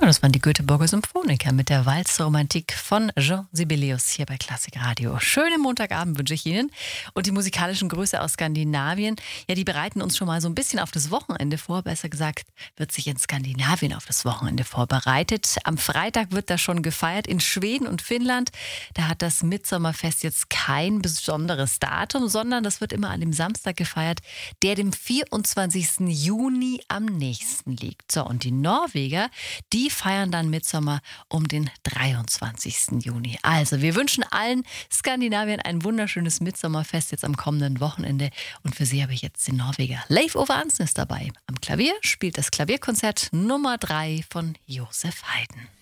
Ja, das waren die Göteborger Symphoniker mit der Walzromantik von Jean Sibelius hier bei Klassik Radio. Schönen Montagabend wünsche ich Ihnen. Und die musikalischen Grüße aus Skandinavien, ja, die bereiten uns schon mal so ein bisschen auf das Wochenende vor. Besser gesagt, wird sich in Skandinavien auf das Wochenende vorbereitet. Am Freitag wird das schon gefeiert in Schweden und Finnland. Da hat das Mitsommerfest jetzt kein besonderes Datum, sondern das wird immer an dem Samstag gefeiert, der dem 24. Juni am nächsten liegt. So, und die Norweger, die feiern dann Mittsommer um den 23. Juni. Also, wir wünschen allen Skandinaviern ein wunderschönes Mittsommerfest jetzt am kommenden Wochenende. Und für Sie habe ich jetzt den Norweger Leif Ove Ansnes dabei. Am Klavier spielt das Klavierkonzert Nummer 3 von Josef Haydn.